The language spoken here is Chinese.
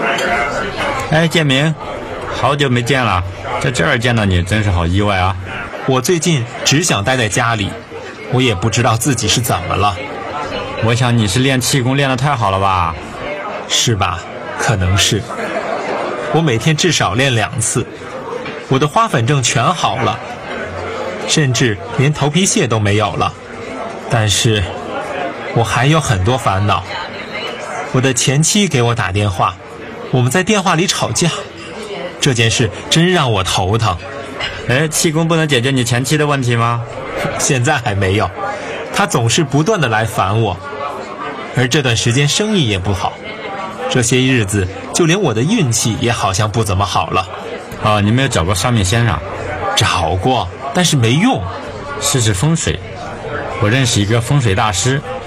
哎，建明，好久没见了，在这儿见到你真是好意外啊！ 我最近只想待在家里，我也不知道自己是怎么了。 我想你是练气功练得太好了吧？ 是吧？可能是。我每天至少练2次，我的花粉症全好了，甚至连头皮屑都没有了。但是我还有很多烦恼。我的前妻给我打电话，我们在电话里吵架，这件事真让我头疼。 哎，气功不能解决你前妻的问题吗？ 现在还没有，她总是不断地来烦我，而这段时间生意也不好，这些日子就连我的运气也好像不怎么好了。 你没有找过算命先生？ 找过，但是没用。 试试风水，我认识一个风水大师，